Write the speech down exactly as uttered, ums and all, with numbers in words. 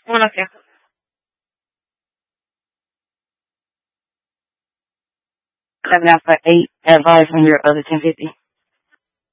One okay. Coming out for eight advice on your other ten fifty.